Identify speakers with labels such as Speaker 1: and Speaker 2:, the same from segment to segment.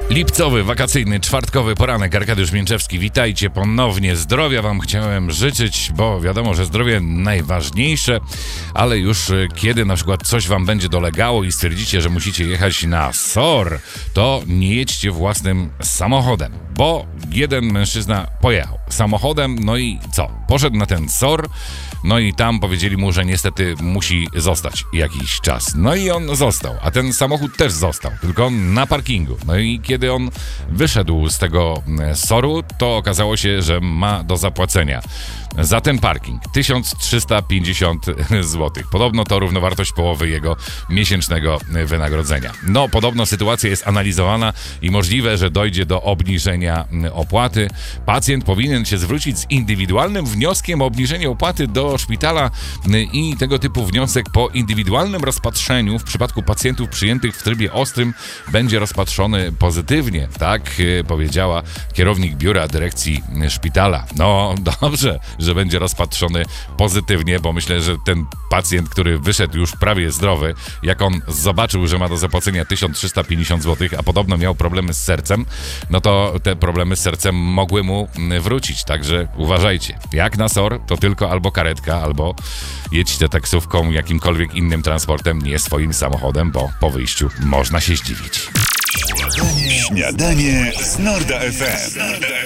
Speaker 1: Lipcowy, wakacyjny, czwartkowy poranek. Arkadiusz Mięczewski, witajcie ponownie. Zdrowia wam chciałem życzyć, bo wiadomo, że zdrowie najważniejsze, ale już kiedy na przykład coś wam będzie dolegało i stwierdzicie, że musicie jechać na SOR, to nie jedźcie własnym samochodem, bo jeden mężczyzna pojechał samochodem, no i co? Poszedł na ten SOR, no i tam powiedzieli mu, że niestety musi zostać jakiś czas. No i on został, a ten samochód też został, tylko na parkingu. No i kiedy on wyszedł z tego SOR-u, to okazało się, że ma do zapłacenia za ten parking 1350 zł. Podobno to równowartość połowy jego miesięcznego wynagrodzenia. No, podobno sytuacja jest analizowana i możliwe, że dojdzie do obniżenia opłaty. Pacjent powinien się zwrócić z indywidualnym wnioskiem o obniżenie opłaty do szpitala i tego typu wniosek po indywidualnym rozpatrzeniu w przypadku pacjentów przyjętych w trybie ostrym będzie rozpatrzony pozytywnie. Tak powiedziała kierownik biura dyrekcji szpitala. No dobrze, że będzie rozpatrzony pozytywnie, bo myślę, że ten pacjent, który wyszedł już prawie zdrowy, jak on zobaczył, że ma do zapłacenia 1350 zł, a podobno miał problemy z sercem, no to te problemy z sercem mogły mu wrócić, także uważajcie. Jak na SOR, to tylko albo karetka, albo jedźcie taksówką, jakimkolwiek innym transportem, nie swoim samochodem, bo po wyjściu można się zdziwić.
Speaker 2: Śniadanie z Norda FM.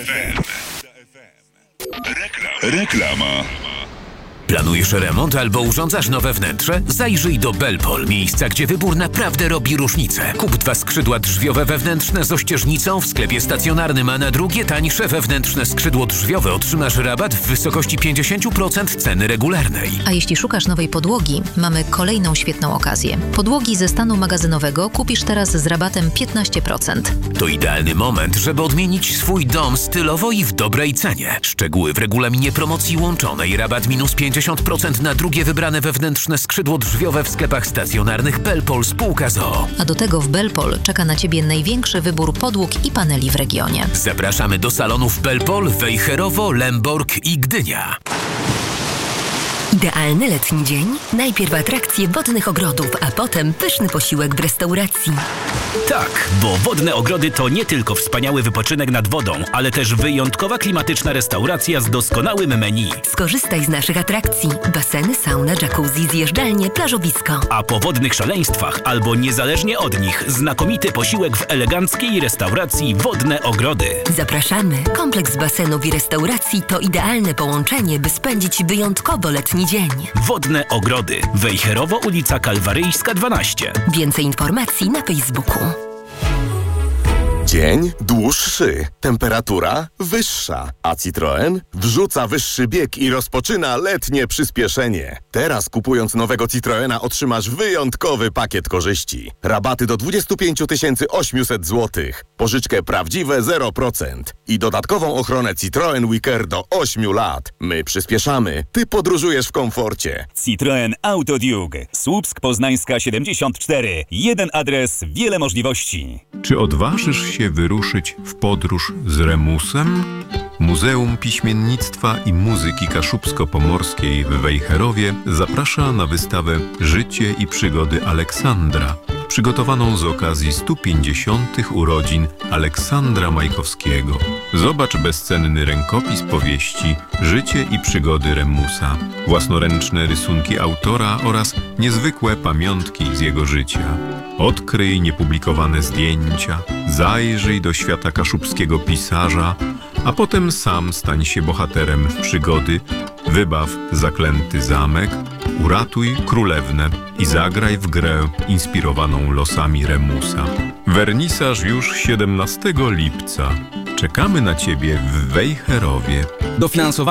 Speaker 2: Reklama.
Speaker 3: Planujesz remont albo urządzasz nowe wnętrze? Zajrzyj do Belpol, miejsca, gdzie wybór naprawdę robi różnicę. Kup 2 skrzydła drzwiowe wewnętrzne z ościeżnicą w sklepie stacjonarnym, a na drugie tańsze wewnętrzne skrzydło drzwiowe otrzymasz rabat w wysokości 50% ceny regularnej.
Speaker 4: A jeśli szukasz nowej podłogi, mamy kolejną świetną okazję. Podłogi ze stanu magazynowego kupisz teraz z rabatem 15%.
Speaker 3: To idealny moment, żeby odmienić swój dom stylowo i w dobrej cenie. Szczegóły w regulaminie promocji łączonej. Rabat minus 50% na drugie wybrane wewnętrzne skrzydło drzwiowe w sklepach stacjonarnych Belpol spółka z.o.o.
Speaker 4: A do tego w Belpol czeka na Ciebie największy wybór podłóg i paneli w regionie.
Speaker 3: Zapraszamy do salonów Belpol, Wejherowo, Lęborg i Gdynia.
Speaker 5: Idealny letni dzień? Najpierw atrakcje wodnych ogrodów, a potem pyszny posiłek w restauracji.
Speaker 6: Tak, bo Wodne Ogrody to nie tylko wspaniały wypoczynek nad wodą, ale też wyjątkowa klimatyczna restauracja z doskonałym menu.
Speaker 5: Skorzystaj z naszych atrakcji. Baseny, sauna, jacuzzi, zjeżdżalnie, plażowisko.
Speaker 6: A po wodnych szaleństwach albo niezależnie od nich znakomity posiłek w eleganckiej restauracji Wodne Ogrody.
Speaker 5: Zapraszamy. Kompleks basenów i restauracji to idealne połączenie, by spędzić wyjątkowo letni dzień.
Speaker 6: Wodne Ogrody. Wejherowo, ulica Kalwaryjska 12.
Speaker 5: Więcej informacji na Facebooku.
Speaker 7: Dzień dłuższy, temperatura wyższa, a Citroen wrzuca wyższy bieg i rozpoczyna letnie przyspieszenie. Teraz kupując nowego Citroena otrzymasz wyjątkowy pakiet korzyści. Rabaty do 25 800 zł, pożyczkę prawdziwe 0% i dodatkową ochronę Citroen WeCare do 8 lat. My przyspieszamy, ty podróżujesz w komforcie.
Speaker 8: Citroen Auto Duke. Słupsk Poznańska 74. Jeden adres, wiele możliwości.
Speaker 9: Czy odważysz się wyruszyć w podróż z Remusem? Muzeum Piśmiennictwa i Muzyki Kaszubsko-Pomorskiej w Wejherowie zaprasza na wystawę Życie i przygody Aleksandra, przygotowaną z okazji 150. urodzin Aleksandra Majkowskiego. Zobacz bezcenny rękopis powieści Życie i przygody Remusa, własnoręczne rysunki autora oraz niezwykłe pamiątki z jego życia. Odkryj niepublikowane zdjęcia, zajrzyj do świata kaszubskiego pisarza, a potem sam stań się bohaterem przygody, wybaw zaklęty zamek, uratuj królewnę i zagraj w grę inspirowaną losami Remusa. Wernisaż już 17 lipca. Czekamy na Ciebie w Wejherowie.
Speaker 8: Dofinansowanie